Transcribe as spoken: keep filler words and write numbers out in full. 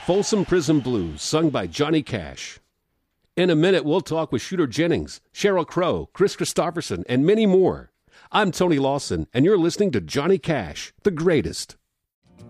Folsom Prison Blues, sung by Johnny Cash. In a minute, we'll talk with Shooter Jennings, Sheryl Crow, Chris Christopherson, and many more. I'm Tony Lawson, and you're listening to Johnny Cash, the greatest.